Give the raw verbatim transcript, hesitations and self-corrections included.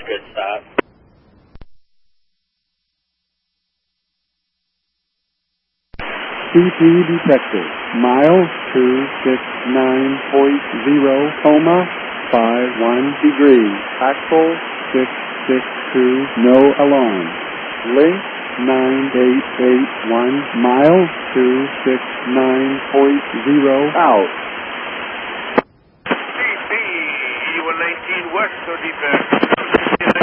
good stop. C P detected. Mile two six nine point zero, coma, five one degrees. Axle six six two, no alarm. Link nine eight eight one, mile two six nine point zero, out. C P, E one nineteen West, so defense.